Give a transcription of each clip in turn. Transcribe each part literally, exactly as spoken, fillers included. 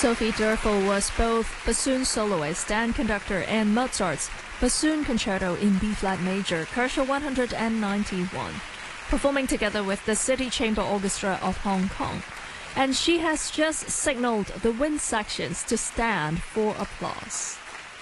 Sophie Derfel was both bassoon soloist and conductor in Mozart's Bassoon Concerto in B-flat major, Korsha one hundred ninety-one, performing together with the City Chamber Orchestra of Hong Kong. And she has just signaled the wind sections to stand for applause.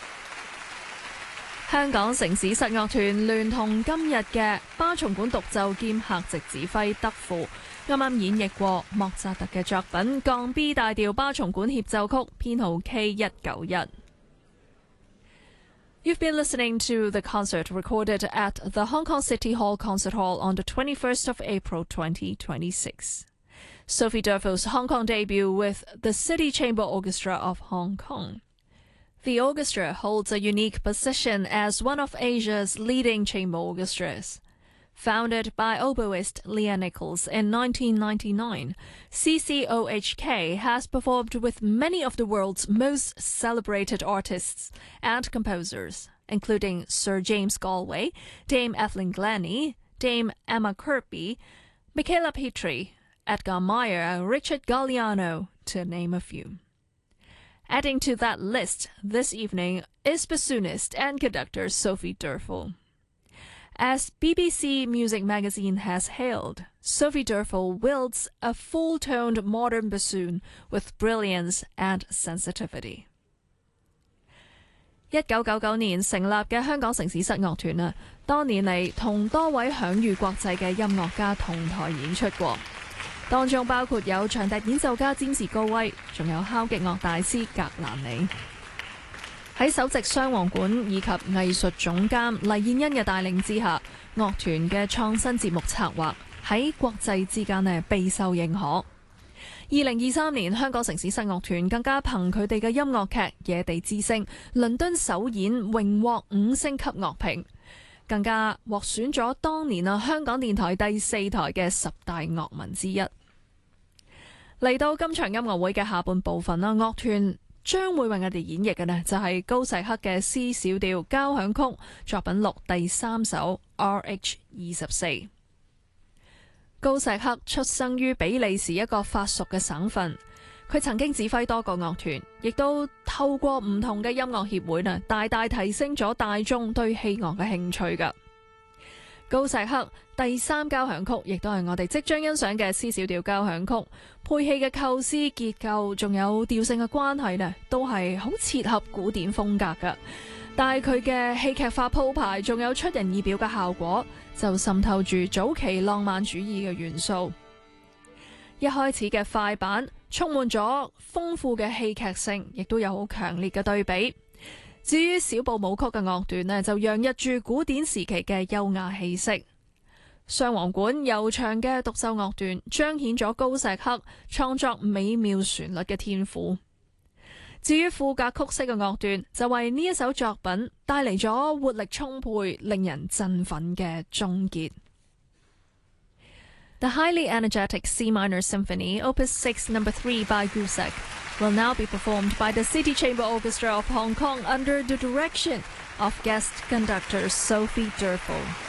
香港城市室樂團聯同今日嘅巴松管獨奏兼客席指揮德富，啱啱演繹過莫扎特嘅作品降 B 大調巴松管協奏曲編號 K 一九一。You've been listening to the concert recorded at the Hong Kong City Hall Concert Hall on the twenty-first of April twenty twenty-six. Sophie Derfel's Hong Kong debut with the City Chamber Orchestra of Hong Kong. The orchestra holds a unique position as one of Asia's leading chamber orchestras. Founded by oboist Leah Nichols in nineteen ninety-nine, C C O H K has performed with many of the world's most celebrated artists and composers, including Sir James Galway, Dame Evelyn Glennie, Dame Emma Kirkby, Michaela Petrie, Edgar Meyer, Richard Galliano, to name a few. Adding to that list this evening is bassoonist and conductor Sophie Derfel. As B B C Music Magazine has hailed, Sophie Derfel wields a full-toned modern bassoon with brilliance and sensitivity. 一九九九年成立嘅香港城市室樂團啊，多年嚟同多位享譽國際嘅音樂家同台演出過。當中包括有長笛演奏家詹士高威，仲有敲擊樂大師格蘭尼。喺首席雙簧管以及藝術總監黎燕恩嘅帶領之下，樂團嘅創新節目策劃喺國際之間呢備受認可。二零二三年香港城市室樂團更加憑佢哋嘅音樂劇《野地之聲》倫敦首演榮獲五星級樂評，更加獲選咗當年啊香港電台第四台嘅十大樂文之一。嚟到今場音樂會嘅下半部分啦，樂團將會為我哋演繹嘅呢，就係高石克嘅 C 小調交響曲作品六第三首 R H 二十四。高石克出生於比利時一個法屬嘅省份，佢曾經指揮多個樂團，亦都透過唔同嘅音樂協會呢，大大提升咗大眾對器樂嘅興趣㗎。高石克第三交響曲亦都係我哋即將欣賞嘅 C 小調交響曲，配器嘅構思結構仲有調性嘅關係呢，都係好切合古典風格㗎。但係佢嘅戲劇化鋪排仲有出人意表嘅效果，就滲透住早期浪漫主義嘅元素。一開始嘅快板充滿咗豐富嘅戲劇性，亦都有好強烈嘅對比。至於小步舞曲嘅樂段呢，就洋溢住古典時期嘅優雅氣息。雙簧管悠長嘅獨奏樂段彰顯咗高石克創作美妙旋律嘅天賦。至於副格曲式嘅樂段，就為呢一首作品帶嚟咗活力充沛、令人振奮嘅終結。The highly energetic C minor symphony, Opus six, Number three by Gusak, will now be performed by the City Chamber Orchestra of Hong Kong under the direction of guest conductor Sophie Derfel.